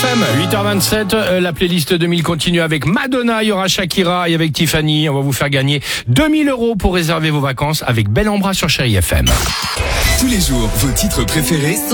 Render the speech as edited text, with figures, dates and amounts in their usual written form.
FM, 8h27, la playlist 2000 continue avec Madonna, il y aura Shakira et avec Tiffany. On va vous faire gagner 2000 € pour réserver vos vacances avec Bel en Bras sur Chérie FM. Tous les jours, vos titres préférés sont